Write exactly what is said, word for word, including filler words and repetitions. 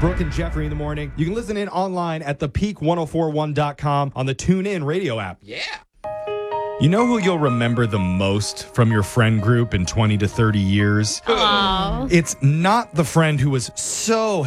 Brooke and Jeffrey in the morning. You can listen in online at the peak ten forty-one dot com on the TuneIn radio app. Yeah. You know who you'll remember the most from your friend group in twenty to thirty years? Aww. It's not the friend who was so